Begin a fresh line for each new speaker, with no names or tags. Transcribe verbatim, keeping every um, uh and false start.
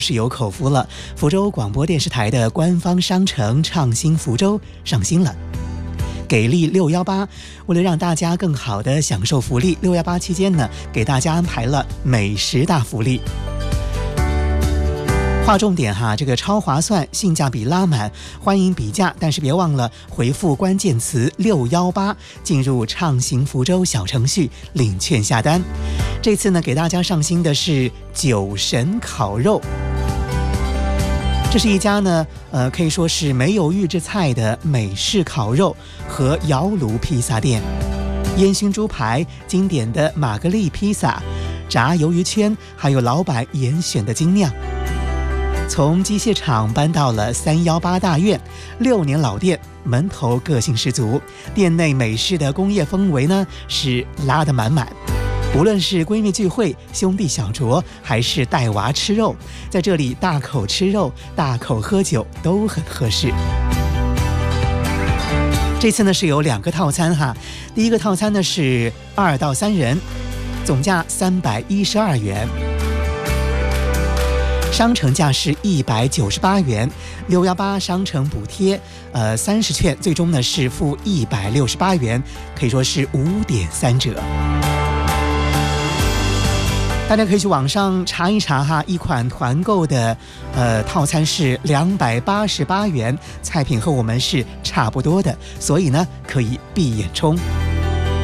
是有口福了，福州广播电视台的官方商城畅新福州上新了。给力六一八，为了让大家更好的享受福利，六一八期间呢，给大家安排了美食大福利。划重点哈，这个超划算，性价比拉满，欢迎比价，但是别忘了回复关键词六一八，进入畅行福州小程序领券下单。这次呢，给大家上新的是酒神烤肉。这是一家呢，呃，可以说是没有预制菜的美式烤肉和窑炉披萨店，烟熏猪排、经典的玛格丽披萨、炸鱿鱼圈，还有老板严选的精酿。从机械厂搬到了三一八大院，六年老店，门头个性十足，店内美式的工业氛围呢是拉得满满。无论是闺蜜聚会、兄弟小酌，还是带娃吃肉，在这里大口吃肉、大口喝酒都很合适。这次呢是有两个套餐哈，第一个套餐呢是二到三人，总价三百一十二元。商城价是一百九十八元，六一八商城补贴，呃，三十券，最终呢是付一百六十八元，可以说是五点三折。大家可以去网上查一查哈，一款团购的呃套餐是两百八十八元，菜品和我们是差不多的，所以呢可以闭眼冲。